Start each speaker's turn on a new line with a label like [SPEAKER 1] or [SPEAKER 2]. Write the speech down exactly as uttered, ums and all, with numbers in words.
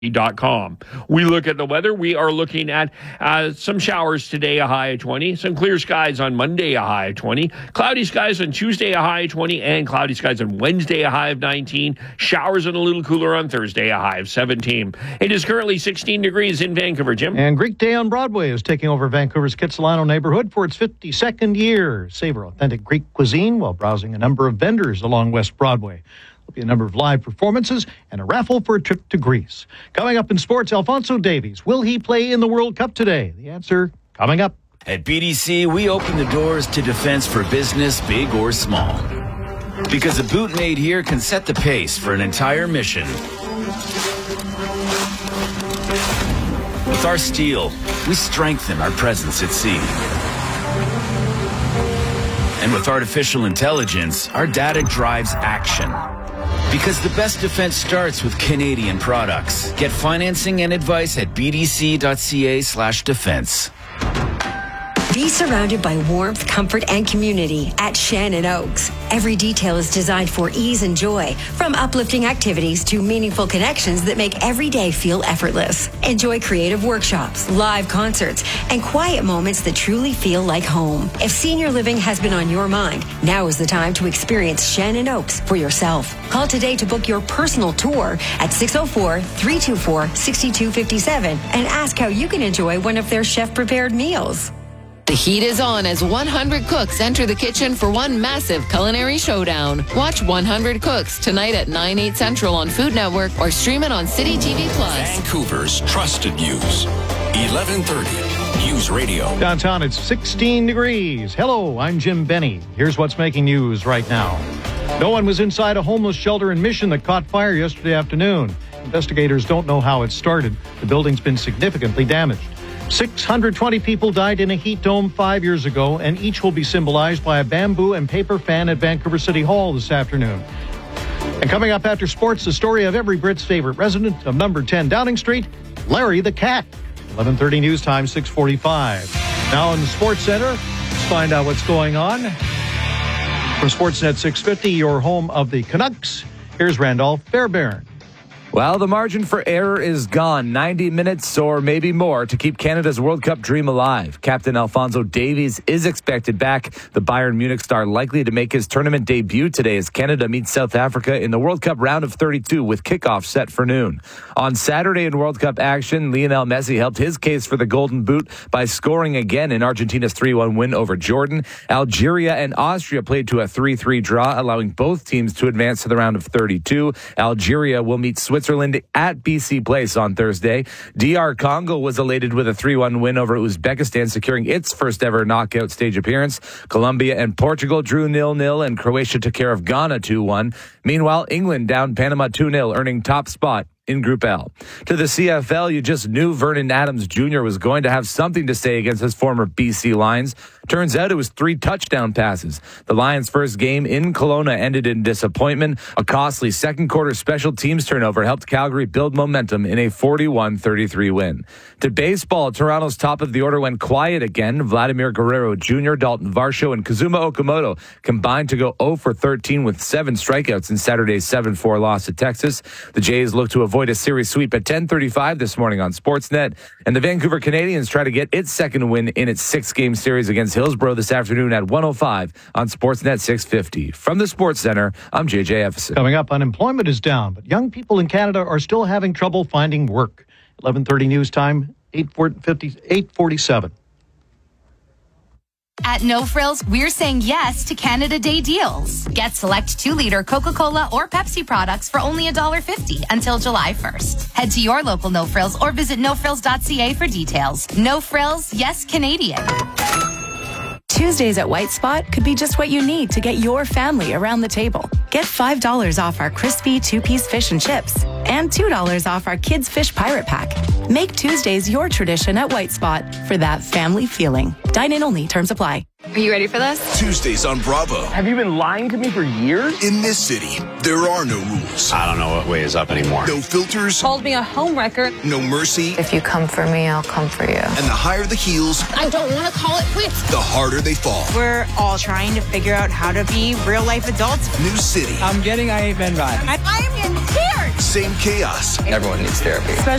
[SPEAKER 1] dot com. We look at the weather. We are looking at uh, some showers today, a high of twenty. Some clear skies on Monday, a high of twenty. Cloudy skies on Tuesday, a high of twenty. And cloudy skies on Wednesday, a high of nineteen. Showers and a little cooler on Thursday, a high of seventeen. It is currently sixteen degrees in Vancouver, Jim.
[SPEAKER 2] And Greek Day on Broadway is taking over Vancouver's Kitsilano neighborhood for its fifty-second year. Savor authentic Greek cuisine while browsing a number of vendors along West Broadway. There'll be a number of live performances and a raffle for a trip to Greece. Coming up in sports, Alphonso Davies. Will he play in the World Cup today? The answer coming up.
[SPEAKER 3] At B D C, we open the doors to defense for business, big or small. Because a boot made here can set the pace for an entire mission. With our steel, we strengthen our presence at sea. And with artificial intelligence, our data drives action. Because the best defense starts with Canadian products. Get financing and advice at bdc.ca slash defense.
[SPEAKER 4] Be surrounded by warmth, comfort, and community at Shannon Oaks. Every detail is designed for ease and joy, from uplifting activities to meaningful connections that make every day feel effortless. Enjoy creative workshops, live concerts, and quiet moments that truly feel like home. If senior living has been on your mind, now is the time to experience Shannon Oaks for yourself. Call today to book your personal tour at six oh four, three two four, six two five seven and ask how you can enjoy one of their chef-prepared meals.
[SPEAKER 5] The heat is on as one hundred cooks enter the kitchen for one massive culinary showdown. Watch one hundred Cooks tonight at nine, eight Central on Food Network or stream it on City T V Plus.
[SPEAKER 6] Vancouver's trusted news. eleven thirty News Radio.
[SPEAKER 2] Downtown, it's sixteen degrees. Hello, I'm Jim Benny. Here's what's making news right now. No one was inside a homeless shelter in Mission that caught fire yesterday afternoon. Investigators don't know how it started. The building's been significantly damaged. six hundred twenty people died in a heat dome five years ago, and each will be symbolized by a bamboo and paper fan at Vancouver City Hall this afternoon. And coming up after sports, the story of every Brit's favorite resident of number ten Downing Street, Larry the Cat. eleven thirty News Time, six forty-five. Now in the Sports Center, let's find out what's going on. From Sportsnet six fifty, your home of the Canucks, here's Randolph Fairbairn.
[SPEAKER 7] Well, the margin for error is gone. ninety minutes or maybe more to keep Canada's World Cup dream alive. Captain Alphonso Davies is expected back. The Bayern Munich star likely to make his tournament debut today as Canada meets South Africa in the World Cup round of thirty-two with kickoff set for noon. On Saturday in World Cup action, Lionel Messi helped his case for the Golden Boot by scoring again in Argentina's three one win over Jordan. Algeria and Austria played to a three three draw, allowing both teams to advance to the round of thirty-two. Algeria will meet Switzerland Switzerland at B C Place on Thursday. D R Congo was elated with a three one win over Uzbekistan, securing its first ever knockout stage appearance. Colombia and Portugal drew nil nil, and Croatia took care of Ghana two one. Meanwhile, England downed Panama two nil, earning top spot in Group L. To the C F L, you just knew Vernon Adams Junior was going to have something to say against his former B C Lions. Turns out it was three touchdown passes. The Lions' first game in Kelowna ended in disappointment. A costly second quarter special teams turnover helped Calgary build momentum in a forty-one thirty-three win. To baseball, Toronto's top of the order went quiet again. Vladimir Guerrero Junior, Dalton Varsho, and Kazuma Okamoto combined to go oh for thirteen with seven strikeouts in Saturday's seven four loss to Texas. The Jays look to avoid a series sweep at ten thirty-five this morning on Sportsnet. And the Vancouver Canadians try to get its second win in its six-game series against Hillsborough this afternoon at one oh five on Sportsnet six fifty. From the Sports Center, I'm J J Effison.
[SPEAKER 2] Coming up, unemployment is down, but young people in Canada are still having trouble finding work. eleven thirty News Time, eight forty-seven.
[SPEAKER 8] At No Frills, we're saying yes to Canada Day deals. Get select two-liter Coca-Cola or Pepsi products for only one dollar fifty until July first. Head to your local No Frills or visit no frills dot c a for details. No Frills, yes Canadian.
[SPEAKER 9] Tuesdays at White Spot could be just what you need to get your family around the table. Get five dollars off our crispy two-piece fish and chips and two dollars off our Kids Fish Pirate Pack. Make Tuesdays your tradition at White Spot for that family feeling. Dine in only. Terms apply.
[SPEAKER 8] Are you ready for this?
[SPEAKER 6] Tuesdays on Bravo.
[SPEAKER 10] Have you been lying to me for years?
[SPEAKER 6] In this city, there are no rules.
[SPEAKER 11] I don't know what way is up anymore.
[SPEAKER 6] No filters.
[SPEAKER 12] Called me a homewrecker.
[SPEAKER 6] No mercy.
[SPEAKER 13] If you come for me, I'll come for you.
[SPEAKER 6] And the higher the heels,
[SPEAKER 12] I don't want to call it quits.
[SPEAKER 6] The harder they fall.
[SPEAKER 14] We're all trying to figure out how to be real life adults.
[SPEAKER 6] New City.
[SPEAKER 15] I'm getting I Ain't Been Bad.
[SPEAKER 12] I, I am getting scared.
[SPEAKER 11] Same chaos.
[SPEAKER 14] Everyone needs therapy.